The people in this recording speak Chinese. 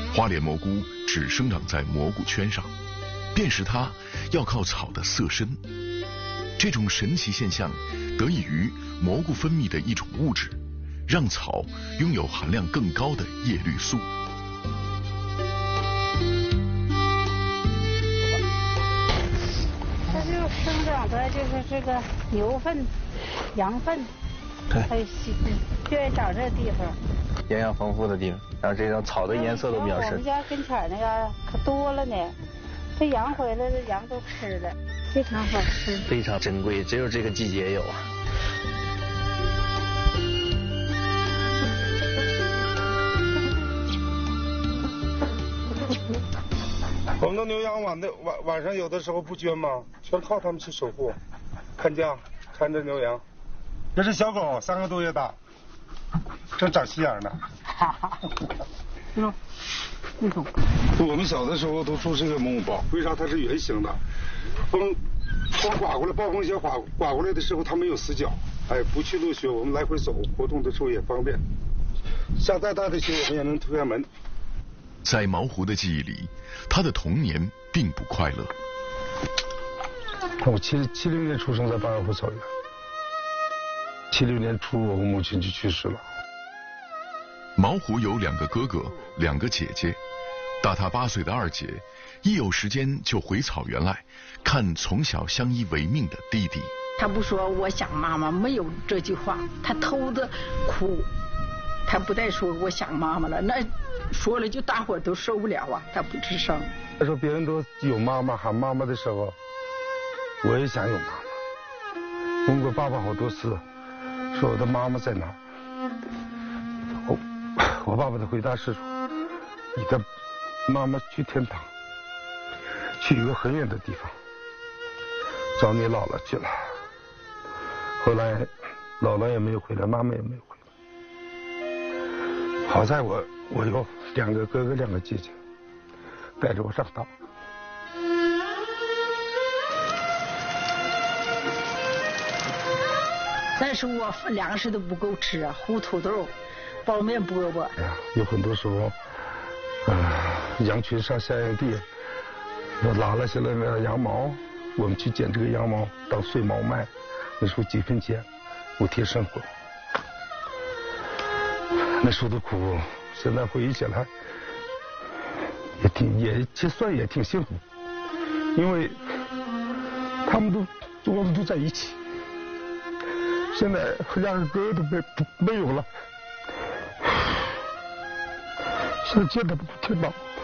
花脸蘑菇只生长在蘑菇圈上，辨识它要靠草的色深。这种神奇现象得益于蘑菇分泌的一种物质，让草拥有含量更高的叶绿素。 它就生长在就是这个牛粪、羊粪，还有就爱长这地方， 营养丰富的地方，然后这种草的颜色都比较深。 我们家跟前那个可多了呢，这羊回来了，羊都吃了，非常好吃， 非常珍贵，只有这个季节有啊。 我们的牛羊晚上有的时候不圈嘛，全靠他们去守护、看家、看着牛羊。这是小狗，3个多月大，正长心眼呢。 那种。 我们小的时候都住这个蒙古包，为啥它是圆形的？风刮过来，暴风雪刮过来的时候，它没有死角，哎，不去落雪，我们来回走，活动的时候也方便。下再大的雪，我们也能推开门。 在毛胡的记忆里，他的童年并不快乐。 我70年出生在巴尔虎草原，76年初我母亲就去世了。 毛胡有2个哥哥，2个姐姐，大他8岁的二姐，一有时间就回草原来看从小相依为命的弟弟。 他不说我想妈妈，没有这句话，他偷着哭，他不带说我想妈妈了，那说了就大伙都受不了啊，他不吱声。 他说别人都有妈妈喊妈妈的时候，我也想有妈妈。问过爸爸好多次，说我的妈妈在哪儿？我爸爸的回答是说，你的妈妈去天堂，去一个很远的地方，找你姥姥去了。后来姥姥也没有回来，妈妈也没有回来。好在我有2个哥哥2个姐姐带着我长大。 但是我粮食都不够吃啊，糊土豆、包面饽饽。 哎呀，有很多时候，羊群上下羊地，拉了下来那羊毛，我们去捡这个羊毛当碎毛卖，那时候几分钱，补贴生活。那时候的苦，现在回忆起来，也挺幸福，因为他们我们都在一起。现在2个哥哥都没有了，现在见他们不听到。